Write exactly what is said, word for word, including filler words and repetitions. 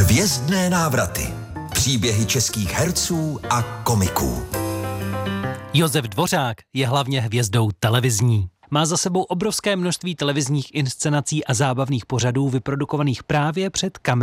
Hvězdné návraty. Příběhy českých herců a komiků. Josef Dvořák je hlavně hvězdou televizní. Má za sebou obrovské množství televizních inscenací a zábavných pořadů vyprodukovaných právě před kamerou.